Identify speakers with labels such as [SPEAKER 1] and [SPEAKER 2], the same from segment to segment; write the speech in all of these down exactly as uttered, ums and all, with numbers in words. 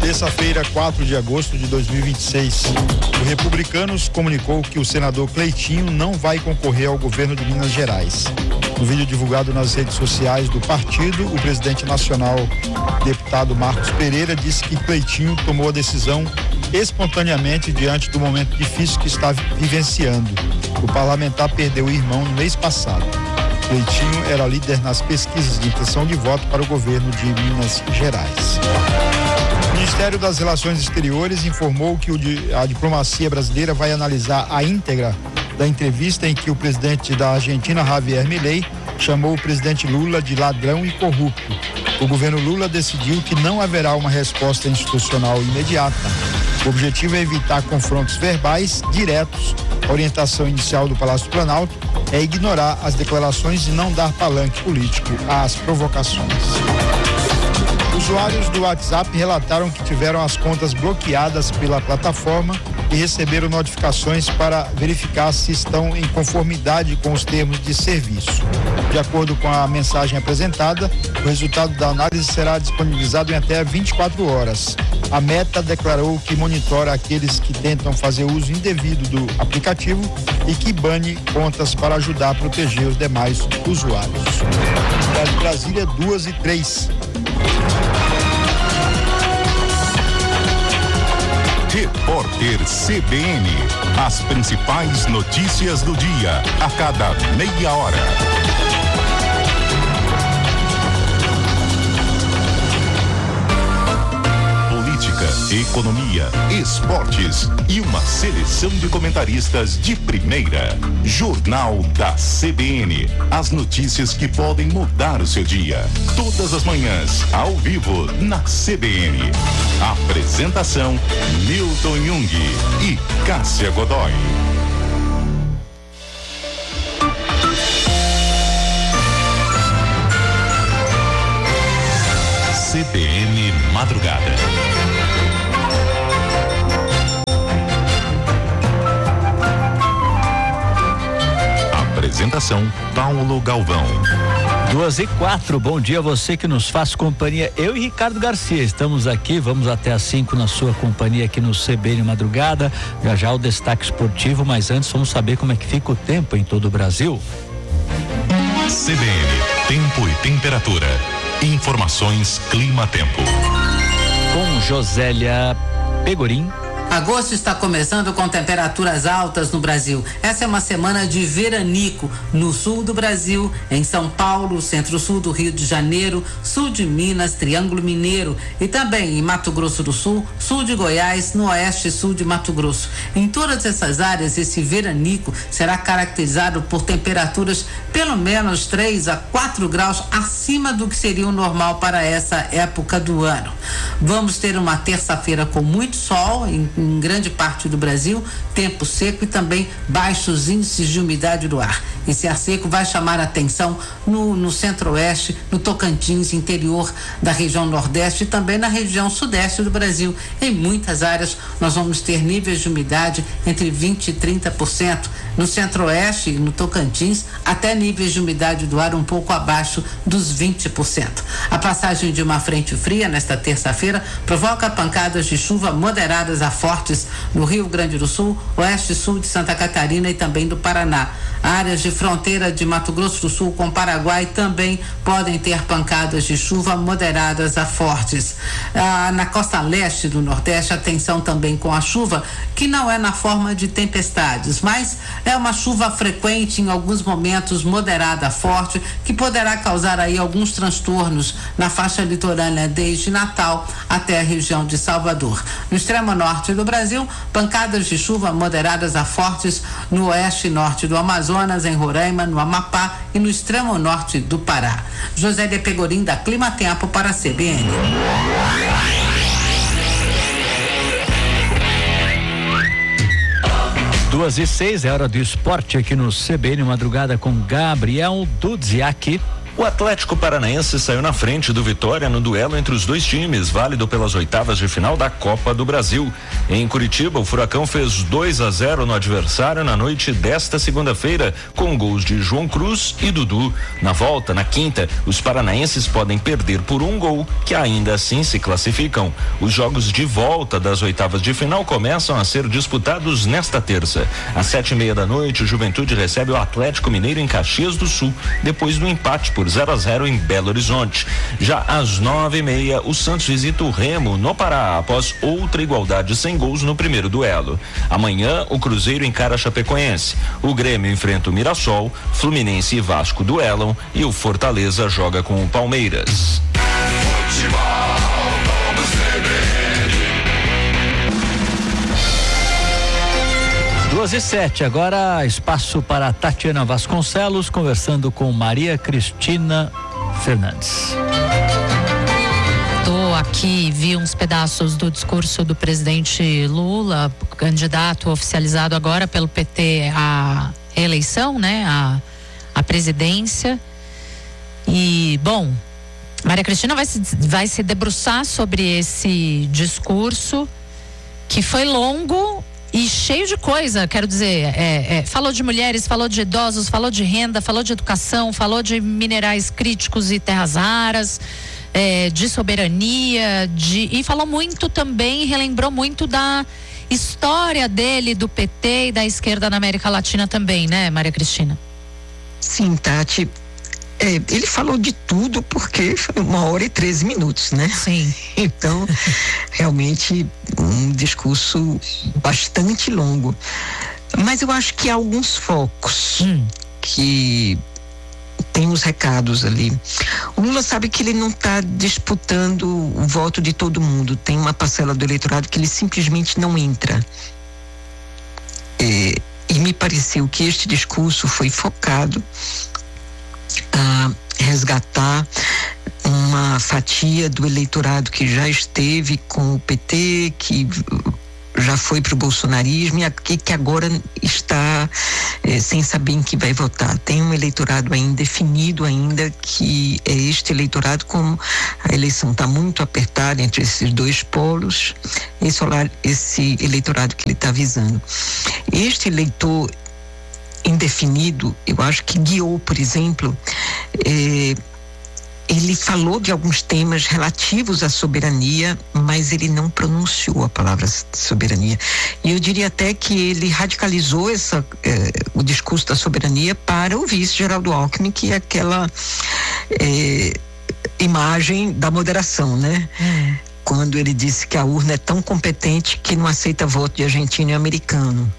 [SPEAKER 1] Terça-feira, quatro de agosto de dois mil e vinte e seis. O Republicanos comunicou que o senador Cleitinho não vai concorrer ao governo de Minas Gerais. No vídeo divulgado nas redes sociais do partido, o presidente nacional, deputado Marcos Pereira, disse que Cleitinho tomou a decisão espontaneamente diante do momento difícil que está vivenciando. O parlamentar perdeu o irmão no mês passado. Cleitinho era líder nas pesquisas de intenção de voto para o governo de Minas Gerais. O Ministério das Relações Exteriores informou que a diplomacia brasileira vai analisar a íntegra da entrevista em que o presidente da Argentina, Javier Milei, chamou o presidente Lula de ladrão e corrupto. O governo Lula decidiu que não haverá uma resposta institucional imediata. O objetivo é evitar confrontos verbais diretos. A orientação inicial do Palácio do Planalto é ignorar as declarações e não dar palanque político às provocações. Usuários do WhatsApp relataram que tiveram as contas bloqueadas pela plataforma e receberam notificações para verificar se estão em conformidade com os termos de serviço. De acordo com a mensagem apresentada, o resultado da análise será disponibilizado em até vinte e quatro horas. A Meta declarou que monitora aqueles que tentam fazer uso indevido do aplicativo e que bane contas para ajudar a proteger os demais usuários. De Brasília, duas e três.
[SPEAKER 2] Repórter C B N. As principais notícias do dia, a cada meia hora. Política, economia, esportes e uma seleção de comentaristas de primeira. Jornal da C B N. As notícias que podem mudar o seu dia. Todas as manhãs, ao vivo, na C B N. Apresentação: Milton Jung e Cássia Godoy. C B N Madrugada. Apresentação: Paulo Galvão.
[SPEAKER 3] Duas e quatro, bom dia a você que nos faz companhia. Eu e Ricardo Garcia estamos aqui, vamos até às cinco na sua companhia aqui no C B N Madrugada. Já já o destaque esportivo, mas antes vamos saber como é que fica o tempo em todo o Brasil.
[SPEAKER 2] C B N, tempo e temperatura. Informações Clima-Tempo.
[SPEAKER 3] Com Josélia Pegorim.
[SPEAKER 4] Agosto está começando com temperaturas altas no Brasil. Essa é uma semana de veranico no sul do Brasil, em São Paulo, centro-sul do Rio de Janeiro, sul de Minas, Triângulo Mineiro e também em Mato Grosso do Sul, sul de Goiás, no oeste e sul de Mato Grosso. Em todas essas áreas, esse veranico será caracterizado por temperaturas pelo menos três a quatro graus acima do que seria o normal para essa época do ano. Vamos ter uma terça-feira com muito sol em em grande parte do Brasil, tempo seco e também baixos índices de umidade do ar. Esse ar seco vai chamar a atenção no, no centro-oeste, no Tocantins, interior da região nordeste e também na região sudeste do Brasil. Em muitas áreas nós vamos ter níveis de umidade entre vinte e trinta por cento. No centro-oeste e no Tocantins, até níveis de umidade do ar um pouco abaixo dos vinte por cento. A passagem de uma frente fria nesta terça-feira provoca pancadas de chuva moderadas a fortes no Rio Grande do Sul, oeste e sul de Santa Catarina e também do Paraná. Áreas de fronteira de Mato Grosso do Sul com Paraguai também podem ter pancadas de chuva moderadas a fortes. Ah, na costa leste do Nordeste, atenção também com a chuva, que não é na forma de tempestades, mas é uma chuva frequente, em alguns momentos moderada a forte, que poderá causar aí alguns transtornos na faixa litorânea desde Natal até a região de Salvador. No extremo norte do Brasil, pancadas de chuva moderadas a fortes no oeste e norte do Amazonas, em Roraima, no Amapá e no extremo norte do Pará. Josélia Pegorim, da Clima Tempo, para a C B N.
[SPEAKER 3] Duas e seis, é hora do esporte aqui no C B N Madrugada com Gabriel Dudziak.
[SPEAKER 5] O Atlético Paranaense saiu na frente do Vitória no duelo entre os dois times, válido pelas oitavas de final da Copa do Brasil. Em Curitiba, o Furacão fez dois a zero no adversário na noite desta segunda-feira, com gols de João Cruz e Dudu. Na volta, na quinta, os paranaenses podem perder por um gol, que ainda assim se classificam. Os jogos de volta das oitavas de final começam a ser disputados nesta terça. Às sete e meia da noite, o Juventude recebe o Atlético Mineiro em Caxias do Sul, depois do empate por zero a zero em Belo Horizonte. Já às nove e meia, o Santos visita o Remo no Pará, após outra igualdade sem gols no primeiro duelo. Amanhã, o Cruzeiro encara a Chapecoense. O Grêmio enfrenta o Mirassol, Fluminense e Vasco duelam e o Fortaleza joga com o Palmeiras.
[SPEAKER 3] Duas e sete, agora espaço para Tatiana Vasconcelos conversando com Maria Cristina Fernandes.
[SPEAKER 6] Tô aqui, vi uns pedaços do discurso do presidente Lula, candidato oficializado agora pelo P T à eleição, né, à, à presidência. E, bom, Maria Cristina vai se, vai se debruçar sobre esse discurso que foi longo e cheio de coisa, quero dizer, é, é, falou de mulheres, falou de idosos, falou de renda, falou de educação, falou de minerais críticos e terras raras, é, de soberania, de, e falou muito também, relembrou muito da história dele, do P T e da esquerda na América Latina também, né, Maria Cristina?
[SPEAKER 7] Sim, Tati. É, ele falou de tudo porque foi uma hora e treze minutos, né?
[SPEAKER 6] Sim.
[SPEAKER 7] Então, realmente, um discurso bastante longo. Mas eu acho que há alguns focos hum. que tem os recados ali. O Lula sabe que ele não está disputando o voto de todo mundo. Tem uma parcela do eleitorado que ele simplesmente não entra. É, e me pareceu que este discurso foi focado a resgatar uma fatia do eleitorado que já esteve com o P T, que já foi para o bolsonarismo e que, que agora está eh, sem saber em que vai votar. Tem um eleitorado ainda indefinido ainda, que é este eleitorado, como a eleição está muito apertada entre esses dois polos, esse, esse eleitorado que ele está visando. Este eleitor indefinido, eu acho que guiou, por exemplo, eh, ele falou de alguns temas relativos à soberania, mas ele não pronunciou a palavra soberania. E eu diria até que ele radicalizou essa, eh, o discurso da soberania para o vice Geraldo Alckmin, que é aquela eh, imagem da moderação, né? Hum. Quando ele disse que a urna é tão competente que não aceita voto de argentino e americano.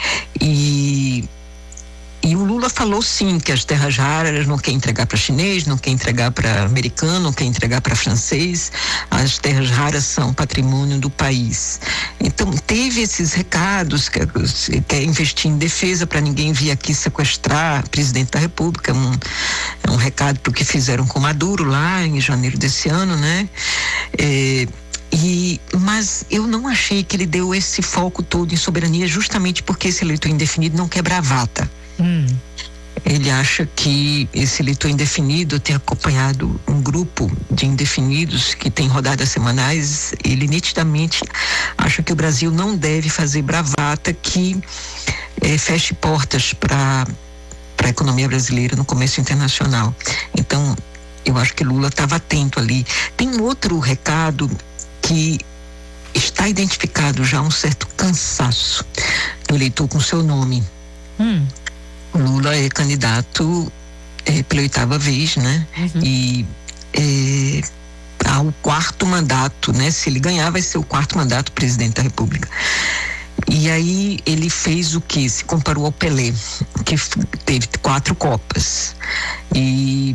[SPEAKER 7] E E o Lula falou sim que as terras raras não quer entregar para chinês, não quer entregar para americano, não quer entregar para francês. As terras raras são patrimônio do país. Então teve esses recados, que quer investir em defesa para ninguém vir aqui sequestrar o presidente da República. Um, é um recado para o que fizeram com Maduro lá em janeiro desse ano, né? É, E, mas eu não achei que ele deu esse foco todo em soberania, justamente porque esse eleitor indefinido não quer bravata. Hum. Ele acha que esse eleitor indefinido, tem acompanhado um grupo de indefinidos que tem rodadas semanais, ele nitidamente acha que o Brasil não deve fazer bravata que eh, feche portas para para a economia brasileira no comércio internacional. Então, eu acho que Lula estava atento ali. Tem um outro recado que está identificado já um certo cansaço do eleitor com seu nome. Hum. Lula é candidato é, pela oitava vez, né? Uhum. E é, ao quarto mandato, né? Se ele ganhar, vai ser o quarto mandato presidente da República. E aí ele fez o que? Se comparou ao Pelé, que teve quatro Copas. E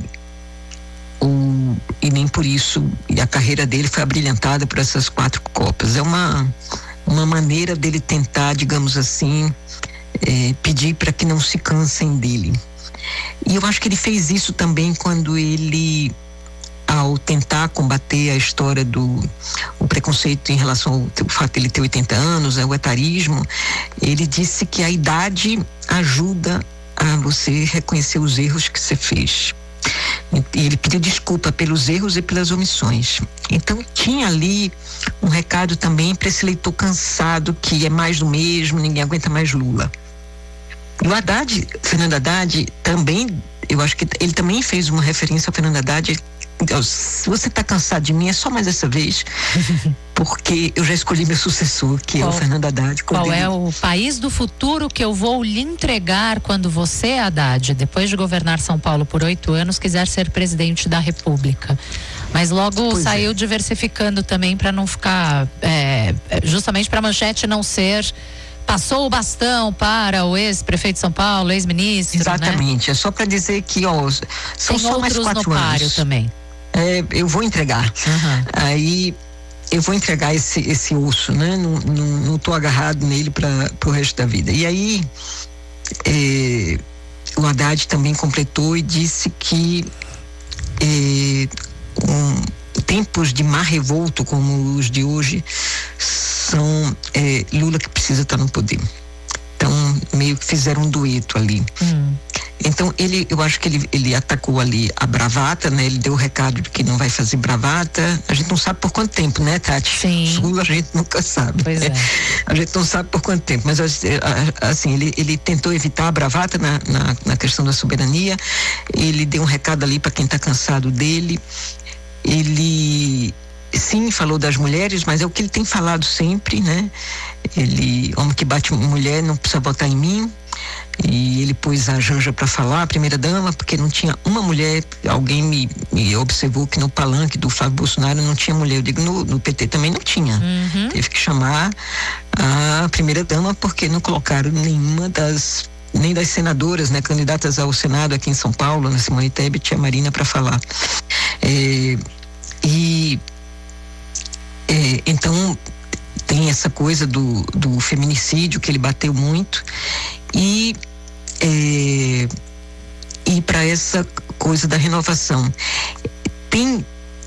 [SPEAKER 7] o, e nem por isso, e a carreira dele foi abrilhantada por essas quatro Copas. É uma, uma maneira dele tentar, digamos assim, é, pedir para que não se cansem dele. E eu acho que ele fez isso também quando ele, ao tentar combater a história do o preconceito em relação ao fato de ele ter oitenta anos, é, o etarismo, ele disse que a idade ajuda a você reconhecer os erros que você fez. E ele pediu desculpa pelos erros e pelas omissões. Então tinha ali um recado também para esse eleitor cansado, que é mais do mesmo, ninguém aguenta mais Lula. E o Haddad, Fernando Haddad, também, eu acho que ele também fez uma referência ao Fernando Haddad. Se você está cansado de mim, é só mais essa vez, porque eu já escolhi meu sucessor, que qual, é o Fernando Haddad.
[SPEAKER 6] Qual
[SPEAKER 7] ele...
[SPEAKER 6] é o país do futuro que eu vou lhe entregar quando você, Haddad, depois de governar São Paulo por oito anos, quiser ser presidente da República? Mas logo pois saiu é. diversificando também para não ficar, é, justamente para a manchete não ser... Passou o bastão para o ex-prefeito de São Paulo, ex-ministro.
[SPEAKER 7] Exatamente,
[SPEAKER 6] né?
[SPEAKER 7] É só para dizer que ó, são
[SPEAKER 6] Tem
[SPEAKER 7] só mais quatro
[SPEAKER 6] no
[SPEAKER 7] anos.
[SPEAKER 6] páreo também.
[SPEAKER 7] É, eu vou entregar.
[SPEAKER 6] Uhum.
[SPEAKER 7] Aí eu vou entregar esse, esse osso, né? Não, não, não tô agarrado nele para o resto da vida. E aí é, o Haddad também completou e disse que é, um, tempos de mar revolto como os de hoje são é, Lula que precisa estar no poder. Então meio que fizeram um dueto ali.
[SPEAKER 6] Hum.
[SPEAKER 7] Então ele, eu acho que ele, ele atacou ali a bravata, né? Ele deu o recado de que não vai fazer bravata. A gente não sabe por quanto tempo, né, Tati?
[SPEAKER 6] Sim.
[SPEAKER 7] Lula a gente nunca sabe.
[SPEAKER 6] Pois
[SPEAKER 7] né?
[SPEAKER 6] é.
[SPEAKER 7] A gente não sabe por quanto tempo, mas assim, ele, ele tentou evitar a bravata na, na, na questão da soberania. Ele deu um recado ali para quem está cansado dele. Ele sim falou das mulheres, mas é o que ele tem falado sempre, né? Ele, homem que bate mulher não precisa votar em mim. E ele pôs a Janja para falar, a primeira dama, porque não tinha uma mulher. Alguém me, me observou que no palanque do Flávio Bolsonaro não tinha mulher. Eu digo, no, no P T também não tinha.
[SPEAKER 6] Uhum.
[SPEAKER 7] Teve que chamar a primeira dama porque não colocaram nenhuma das nem das senadoras, né, candidatas ao Senado aqui em São Paulo, na Simone Tebet e a Marina, para falar. É, e é, então tem essa coisa do, do feminicídio que ele bateu muito e é, e para essa coisa da renovação tem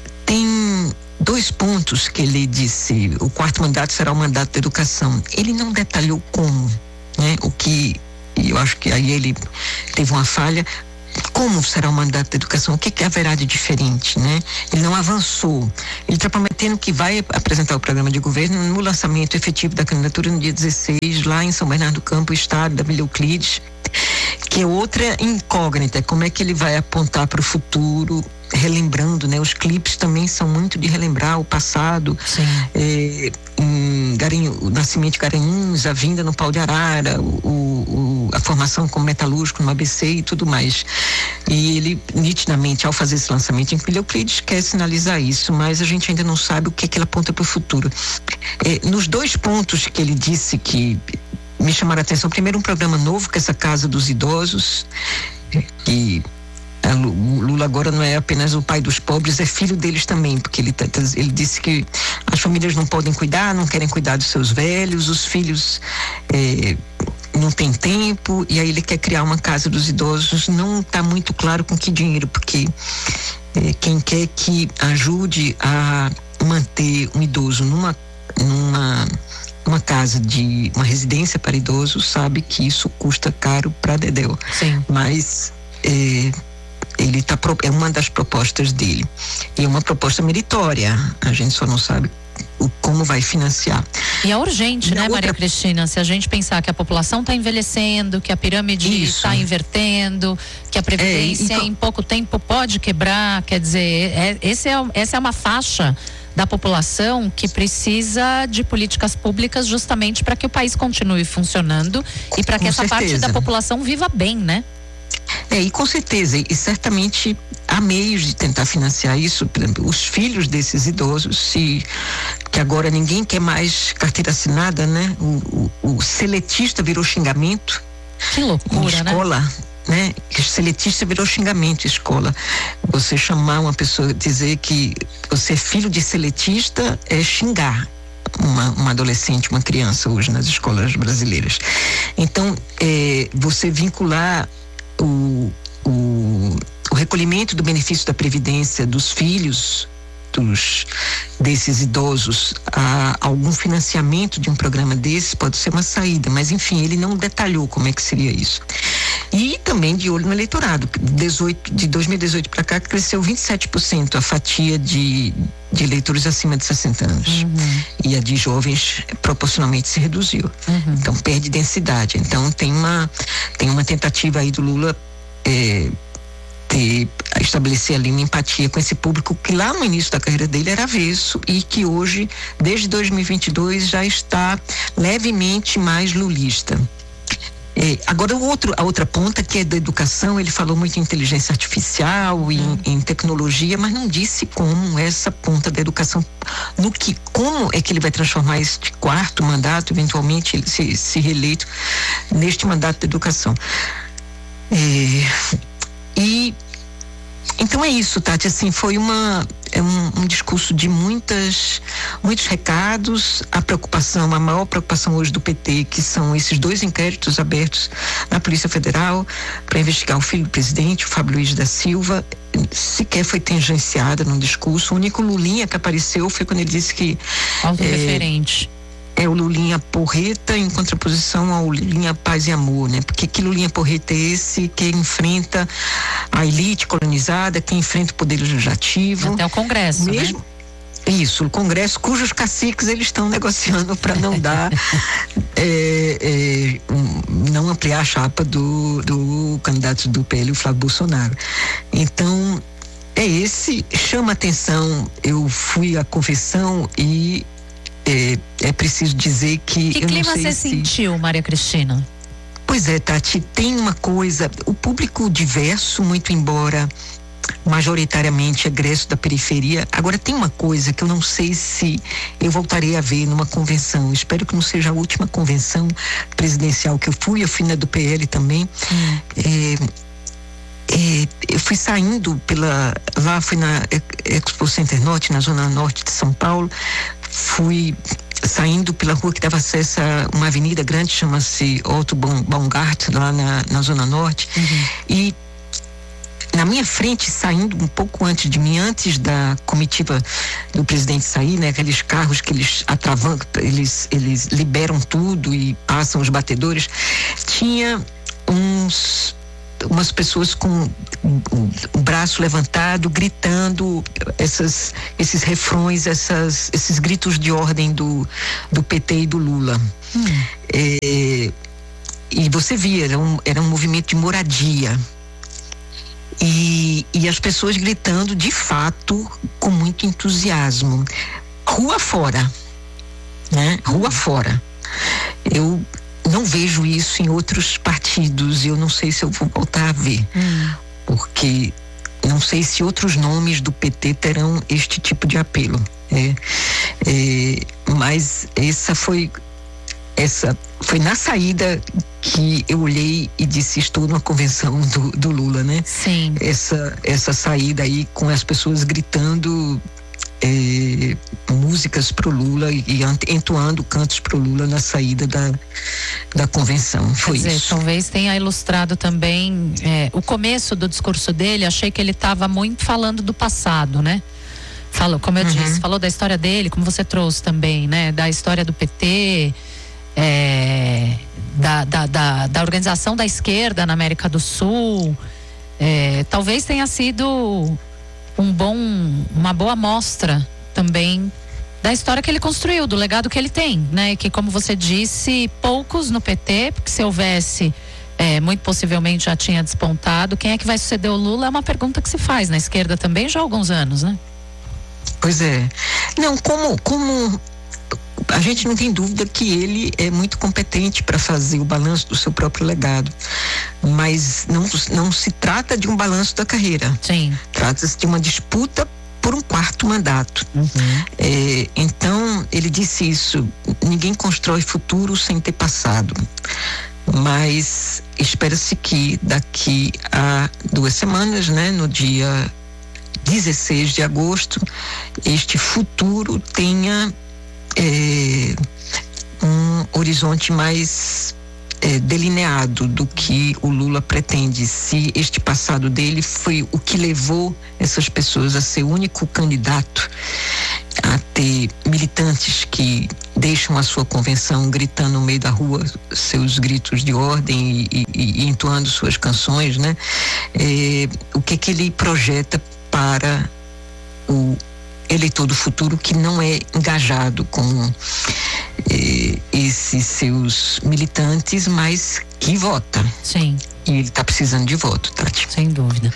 [SPEAKER 7] tem dois pontos que ele disse. O quarto mandato será o mandato da educação. Ele não detalhou como, né, o que, e eu acho que aí ele teve uma falha. Como será o mandato da educação? O que, que haverá de diferente, né? Ele não avançou. Ele está prometendo que vai apresentar o programa de governo no lançamento efetivo da candidatura no dia dezesseis, lá em São Bernardo do Campo, estado da Vila Euclides, que é outra incógnita. Como é que ele vai apontar para o futuro, relembrando, né? Os clipes também são muito de relembrar o passado.
[SPEAKER 6] Sim.
[SPEAKER 7] É, em Garanhuns, o nascimento de Garanhuns, a vinda no Pau de Arara, o, o, a formação como metalúrgico no A B C e tudo mais. E ele, nitidamente, ao fazer esse lançamento em Vila Euclides, quer sinalizar isso, mas a gente ainda não sabe o que é que ele aponta para o futuro. É, nos dois pontos que ele disse que me chamaram a atenção, primeiro um programa novo, que é essa Casa dos Idosos, que o Lula agora não é apenas o pai dos pobres, é filho deles também, porque ele, ele disse que as famílias não podem cuidar, não querem cuidar dos seus velhos, os filhos é, não têm tempo, e aí ele quer criar uma casa dos idosos. Não está muito claro com que dinheiro, porque é, quem quer que ajude a manter um idoso numa, numa uma casa de uma residência para idosos sabe que isso custa caro para Dedéu.
[SPEAKER 6] Sim.
[SPEAKER 7] Mas é, ele tá, é uma das propostas dele, e é uma proposta meritória, a gente só não sabe o, como vai financiar.
[SPEAKER 6] E é urgente,
[SPEAKER 7] e
[SPEAKER 6] né,
[SPEAKER 7] outra...
[SPEAKER 6] Maria Cristina, se a gente pensar que a população está envelhecendo, que a pirâmide está invertendo, que a previdência é, e... em pouco tempo pode quebrar, quer dizer, é, esse é, essa é uma faixa da população que precisa de políticas públicas justamente para que o país continue funcionando e para que essa
[SPEAKER 7] certeza.
[SPEAKER 6] parte da população viva bem, né?
[SPEAKER 7] É, e com certeza, e certamente há meios de tentar financiar isso. Por exemplo, os filhos desses idosos, se, que agora ninguém quer mais carteira assinada, né? O, o, o seletista virou xingamento.
[SPEAKER 6] Que loucura,
[SPEAKER 7] em escola, né? né? Seletista virou xingamento em escola. Você chamar uma pessoa, dizer que você é filho de seletista é xingar uma, uma adolescente, uma criança hoje nas escolas brasileiras. Então, é, você vincular O, o, o recolhimento do benefício da previdência dos filhos dos, desses idosos a algum financiamento de um programa desse pode ser uma saída, mas enfim, ele não detalhou como é que seria isso. E também de olho no eleitorado. dezoito, de dois mil e dezoito para cá, cresceu vinte e sete por cento a fatia de, de eleitores acima de sessenta anos. Uhum. E a de jovens proporcionalmente se reduziu. Uhum. Então perde densidade. Então tem uma, tem uma tentativa aí do Lula é, ter, estabelecer ali uma empatia com esse público que lá no início da carreira dele era avesso e que hoje, desde dois mil e vinte e dois, já está levemente mais lulista. É, agora o outro, a outra ponta, que é da educação, ele falou muito em inteligência artificial, em, hum. em tecnologia, mas não disse como essa ponta da educação, no que, como é que ele vai transformar este quarto mandato, eventualmente ele se, se reeleito, neste mandato da educação. É, e então é isso, Tati, assim, foi uma, é um, um discurso de muitas, muitos recados, a preocupação, a maior preocupação hoje do P T, que são esses dois inquéritos abertos na Polícia Federal para investigar o filho do presidente, o Fábio Luiz da Silva, sequer foi tangenciada no discurso. O único Lulinha que apareceu foi quando ele disse que
[SPEAKER 6] autorreferente.
[SPEAKER 7] É, é o Lulinha porreta em contraposição ao Lulinha paz e amor, né? Porque que Lulinha porreta é esse que enfrenta a elite colonizada, que enfrenta o poder legislativo.
[SPEAKER 6] Até o Congresso,
[SPEAKER 7] mesmo, né? Isso, o Congresso, cujos caciques eles estão negociando para não dar, é, é, não ampliar a chapa do, do candidato do P L, o Flávio Bolsonaro. Então, é esse, chama atenção. Eu fui à convenção e É, é preciso dizer que...
[SPEAKER 6] Que
[SPEAKER 7] eu
[SPEAKER 6] clima
[SPEAKER 7] não sei
[SPEAKER 6] você
[SPEAKER 7] se...
[SPEAKER 6] sentiu, Maria Cristina?
[SPEAKER 7] Pois é, Tati, tem uma coisa, o público diverso, muito embora majoritariamente egresso da periferia, agora tem uma coisa que eu não sei se eu voltarei a ver numa convenção, espero que não seja a última convenção presidencial que eu fui, eu fui na do P L também. Hum. É, É, eu fui saindo pela, lá fui na Expo Center Norte, na zona norte de São Paulo, fui saindo pela rua que dava acesso a uma avenida grande, chama-se Otto Baumgart, lá na, na zona norte, uhum. E na minha frente, saindo um pouco antes de mim, antes da comitiva do presidente sair, né, aqueles carros que eles atravam, eles, eles liberam tudo e passam os batedores, tinha uns umas pessoas com o, o braço levantado, gritando essas, esses refrões, essas, esses gritos de ordem do, do P T e do Lula. Hum. É, e você via, era um, era um movimento de moradia. E, e as pessoas gritando, de fato, com muito entusiasmo. Rua fora, né? Rua fora. Eu não vejo isso em outros partidos e eu não sei se eu vou voltar a ver, hum. porque não sei se outros nomes do P T terão este tipo de apelo. É, é, mas essa foi essa foi na saída que eu olhei e disse: estou numa convenção do, do Lula, né?
[SPEAKER 6] Sim.
[SPEAKER 7] Essa, essa saída aí com as pessoas gritando É, músicas pro Lula e, e entoando cantos pro Lula na saída da, da convenção. Foi
[SPEAKER 6] Quer dizer,
[SPEAKER 7] isso.
[SPEAKER 6] Talvez tenha ilustrado também é, o começo do discurso dele. Achei que ele estava muito falando do passado, né? Falou, como eu uhum. disse, falou da história dele, como você trouxe também, né? Da história do P T, é, da, da, da, da organização da esquerda na América do Sul. É, talvez tenha sido um bom, uma boa amostra também da história que ele construiu, do legado que ele tem, né? E que, como você disse, poucos no P T, porque se houvesse, é, muito possivelmente já tinha despontado. Quem é que vai suceder o Lula é uma pergunta que se faz na esquerda também já há alguns anos, né?
[SPEAKER 7] Pois é. Não, como, como a gente não tem dúvida que ele é muito competente para fazer o balanço do seu próprio legado, mas não, não se trata de um balanço da carreira.
[SPEAKER 6] Sim.
[SPEAKER 7] Trata-se de uma disputa por um quarto mandato. Uhum. É, então, ele disse isso: ninguém constrói futuro sem ter passado. Mas espera-se que daqui a duas semanas, né, no dia dezesseis de agosto, este futuro tenha É, um horizonte mais é, delineado do que o Lula pretende. Se este passado dele foi o que levou essas pessoas a ser o único candidato a a ter militantes que deixam a sua convenção gritando no meio da rua seus gritos de ordem e, e, e entoando suas canções, né? É, o que que ele projeta para o eleitor do futuro que não é engajado com eh, esses seus militantes, mas que vota.
[SPEAKER 6] Sim.
[SPEAKER 7] E ele está precisando de voto, Tati.
[SPEAKER 6] Sem dúvida.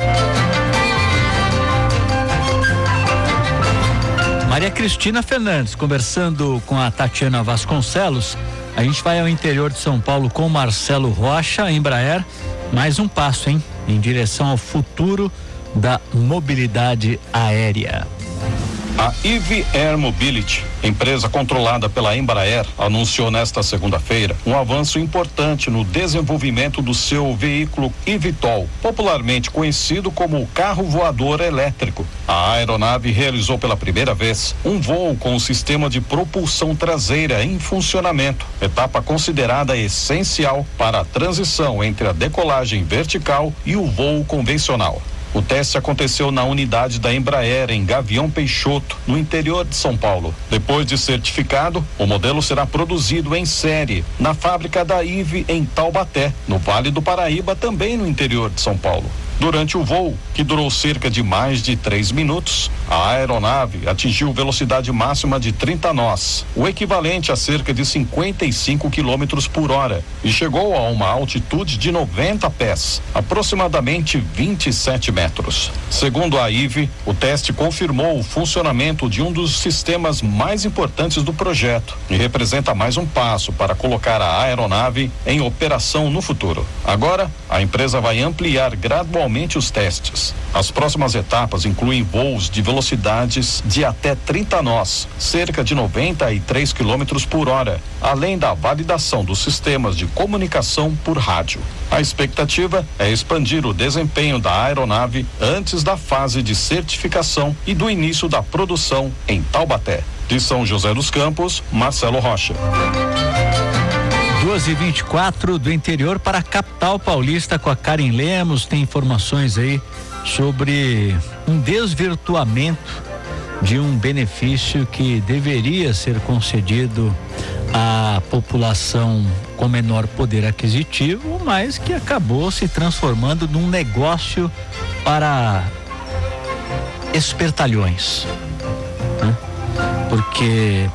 [SPEAKER 3] Maria Cristina Fernandes, conversando com a Tatiana Vasconcelos. A gente vai ao interior de São Paulo com Marcelo Rocha, Embraer. Mais um passo, hein? Em direção ao futuro da mobilidade aérea.
[SPEAKER 8] A I V Air Mobility, empresa controlada pela Embraer, anunciou nesta segunda-feira um avanço importante no desenvolvimento do seu veículo eVTOL, popularmente conhecido como o carro voador elétrico. A aeronave realizou pela primeira vez um voo com o sistema de propulsão traseira em funcionamento, etapa considerada essencial para a transição entre a decolagem vertical e o voo convencional. O teste aconteceu na unidade da Embraer em Gavião Peixoto, no interior de São Paulo. Depois de certificado, o modelo será produzido em série na fábrica da I V em Taubaté, no Vale do Paraíba, também no interior de São Paulo. Durante o voo, que durou cerca de mais de três minutos, a aeronave atingiu velocidade máxima de trinta nós, o equivalente a cerca de cinquenta e cinco quilômetros por hora, e chegou a uma altitude de noventa pés, aproximadamente vinte e sete metros. Segundo a I V, o teste confirmou o funcionamento de um dos sistemas mais importantes do projeto e representa mais um passo para colocar a aeronave em operação no futuro. Agora, a empresa vai ampliar gradualmente os testes. As próximas etapas incluem voos de velocidades de até trinta nós, cerca de noventa e três quilômetros por hora, além da validação dos sistemas de comunicação por rádio. A expectativa é expandir o desempenho da aeronave antes da fase de certificação e do início da produção em Taubaté. De São José dos Campos, Marcelo Rocha.
[SPEAKER 3] duas e vinte e quatro do interior para a capital paulista com a Karen Lemos. Tem informações aí sobre um desvirtuamento de um benefício que deveria ser concedido à população com menor poder aquisitivo, mas que acabou se transformando num negócio para espertalhões, né? Porque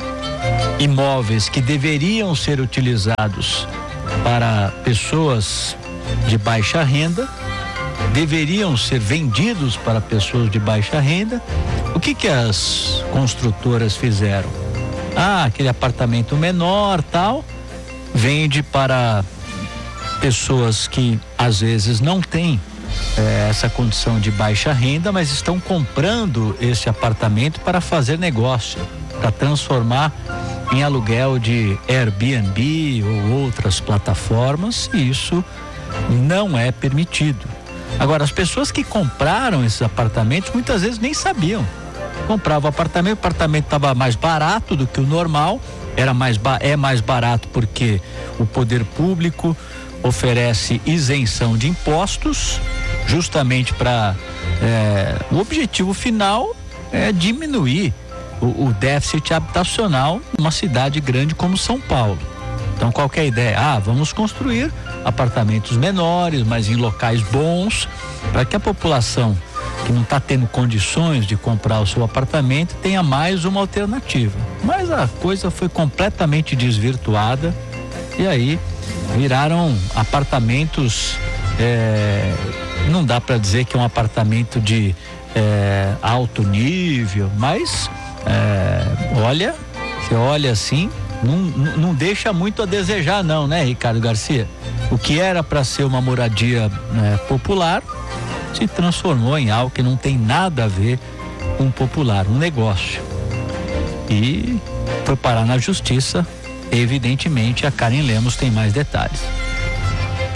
[SPEAKER 3] imóveis que deveriam ser utilizados para pessoas de baixa renda deveriam ser vendidos para pessoas de baixa renda. O que que as construtoras fizeram? Ah, aquele apartamento menor, tal, vende para pessoas que às vezes não têm eh, essa condição de baixa renda, mas estão comprando esse apartamento para fazer negócio, para transformar em aluguel de Airbnb ou outras plataformas, e isso não é permitido. Agora, as pessoas que compraram esses apartamentos muitas vezes nem sabiam. Compravam o apartamento, o apartamento estava mais barato do que o normal, era mais ba- é mais barato porque o poder público oferece isenção de impostos, justamente para é, o objetivo final é diminuir o, o déficit habitacional numa cidade grande como São Paulo. Então, qualquer ideia, ah, vamos construir apartamentos menores, mas em locais bons, para que a população que não está tendo condições de comprar o seu apartamento tenha mais uma alternativa. Mas a coisa foi completamente desvirtuada e aí viraram apartamentos, é, não dá para dizer que é um apartamento de é, alto nível, mas é, olha, você olha assim, não, não, não deixa muito a desejar não, né, Ricardo Garcia? O que era para ser uma moradia né, popular se transformou em algo que não tem nada a ver com popular, um negócio. E foi parar na justiça. Evidentemente, a Karen Lemos tem mais detalhes.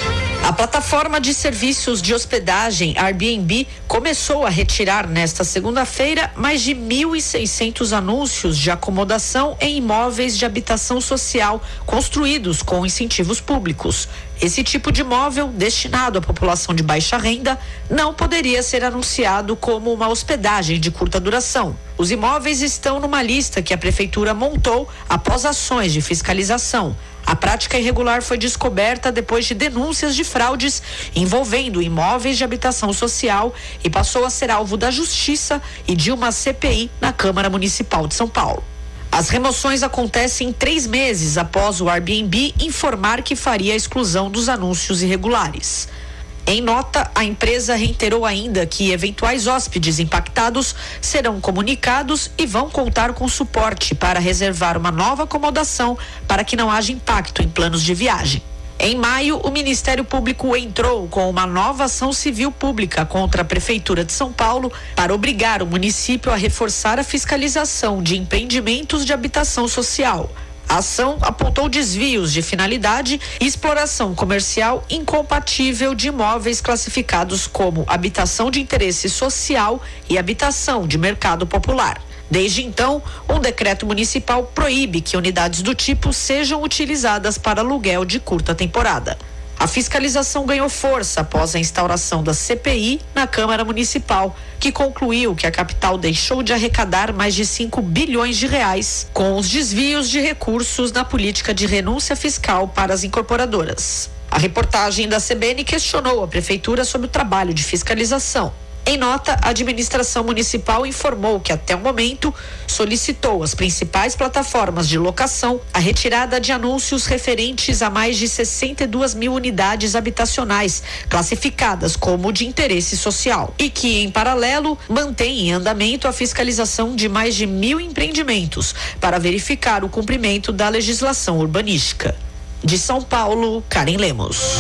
[SPEAKER 9] A plataforma de serviços de hospedagem Airbnb começou a retirar nesta segunda-feira mais de mil e seiscentos anúncios de acomodação em imóveis de habitação social construídos com incentivos públicos. Esse tipo de imóvel, destinado à população de baixa renda, não poderia ser anunciado como uma hospedagem de curta duração. Os imóveis estão numa lista que a prefeitura montou após ações de fiscalização. A prática irregular foi descoberta depois de denúncias de fraudes envolvendo imóveis de habitação social e passou a ser alvo da Justiça e de uma C P I na Câmara Municipal de São Paulo. As remoções acontecem três meses após o Airbnb informar que faria a exclusão dos anúncios irregulares. Em nota, a empresa reiterou ainda que eventuais hóspedes impactados serão comunicados e vão contar com suporte para reservar uma nova acomodação para que não haja impacto em planos de viagem. Em maio, o Ministério Público entrou com uma nova ação civil pública contra a Prefeitura de São Paulo para obrigar o município a reforçar a fiscalização de empreendimentos de habitação social. A ação apontou desvios de finalidade e exploração comercial incompatível de imóveis classificados como habitação de interesse social e habitação de mercado popular. Desde então, um decreto municipal proíbe que unidades do tipo sejam utilizadas para aluguel de curta temporada. A fiscalização ganhou força após a instauração da C P I na Câmara Municipal, que concluiu que a capital deixou de arrecadar mais de cinco bilhões de reais com os desvios de recursos na política de renúncia fiscal para as incorporadoras. A reportagem da C B N questionou a prefeitura sobre o trabalho de fiscalização. Em nota, a administração municipal informou que até o momento solicitou às principais plataformas de locação a retirada de anúncios referentes a mais de sessenta e duas mil unidades habitacionais classificadas como de interesse social e que, em paralelo, mantém em andamento a fiscalização de mais de mil empreendimentos para verificar o cumprimento da legislação urbanística. De São Paulo, Karen Lemos.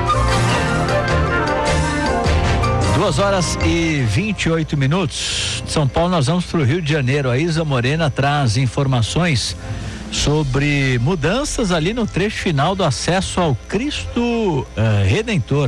[SPEAKER 3] Duas horas e vinte e oito minutos. De São Paulo nós vamos para o Rio de Janeiro. A Isa Morena traz informações sobre mudanças ali no trecho final do acesso ao Cristo uh, Redentor.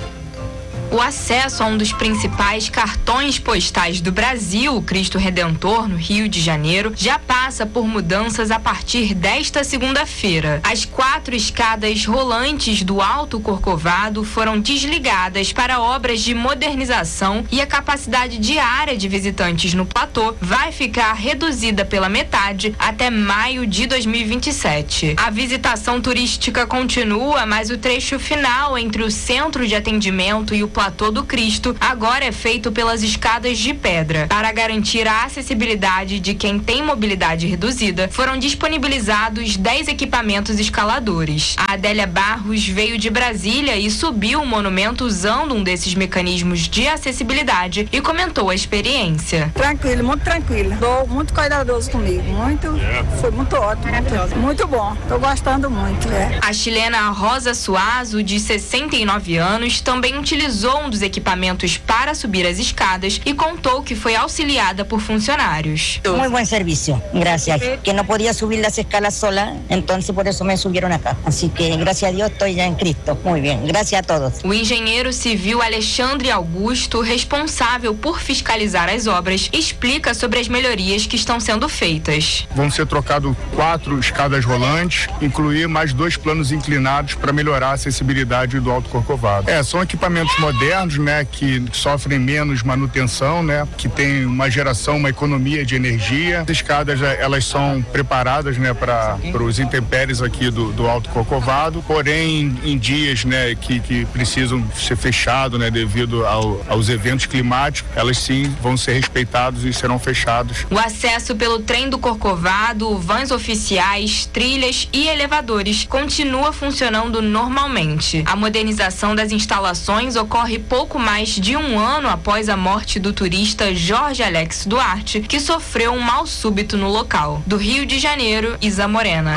[SPEAKER 10] O acesso a um dos principais cartões postais do Brasil, o Cristo Redentor, no Rio de Janeiro, já passa por mudanças a partir desta segunda-feira. As quatro escadas rolantes do Alto Corcovado foram desligadas para obras de modernização e a capacidade diária de visitantes no platô vai ficar reduzida pela metade até maio de dois mil e vinte e sete. A visitação turística continua, mas o trecho final entre o centro de atendimento e o platô Platô do Cristo agora é feito pelas escadas de pedra. Para garantir a acessibilidade de quem tem mobilidade reduzida, foram disponibilizados dez equipamentos escaladores. A Adélia Barros veio de Brasília e subiu o monumento usando um desses mecanismos de acessibilidade e comentou a experiência.
[SPEAKER 11] Tranquilo, muito tranquilo. Tô muito cuidadoso comigo, muito, foi muito ótimo, muito, muito bom. Tô gostando muito, é.
[SPEAKER 10] A chilena Rosa Suazo, de sessenta e nove anos, também utilizou um dos equipamentos para subir as escadas e contou que foi auxiliada por funcionários.
[SPEAKER 12] Muy buen servicio, gracias. Que no podía subir las escalas sola, entonces por eso me subieron acá. Así que gracias a Dios estoy ya en Cristo. Muy bien, gracias a todos.
[SPEAKER 10] O engenheiro civil Alexandre Augusto, responsável por fiscalizar as obras, explica sobre as melhorias que estão sendo feitas.
[SPEAKER 13] Vão ser trocados quatro escadas rolantes, incluir mais dois planos inclinados para melhorar a acessibilidade do Alto Corcovado. É, são equipamentos modernos, né, que sofrem menos manutenção, né, que tem uma geração, uma economia de energia. As escadas, elas são preparadas, né, para os intempéries aqui do, do Alto Corcovado, porém em dias, né, que, que precisam ser fechados, né, devido ao, aos eventos climáticos, elas sim vão ser respeitadas e serão fechados.
[SPEAKER 10] O acesso pelo trem do Corcovado, vans oficiais, trilhas e elevadores continua funcionando normalmente. A modernização das instalações ocorre pouco mais de um ano após a morte do turista Jorge Alex Duarte, que sofreu um mal súbito no local. Do Rio de Janeiro, Isa Morena.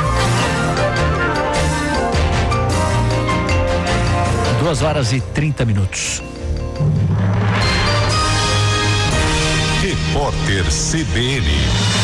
[SPEAKER 3] Duas horas e trinta minutos.
[SPEAKER 2] Repórter C B N.